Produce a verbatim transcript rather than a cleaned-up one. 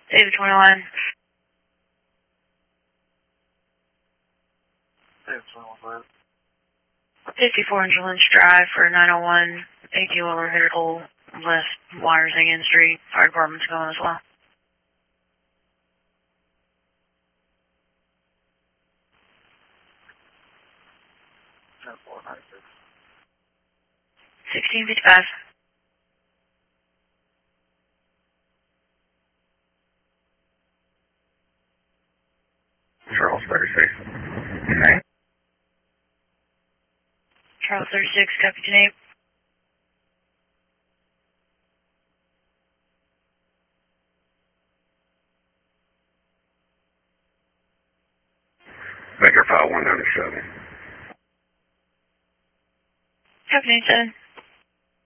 David twenty-one. David twenty-one. fifty-four inch Lynch Drive for nine oh one. eighteen wheeler hit a hole west Wires Again Street. Fire department's going as well. sixteen fifty-five. Charles thirty-six. Okay. Charles thirty-six, copy to Nate. Baker file one ninety-seven. Copy Nate seven.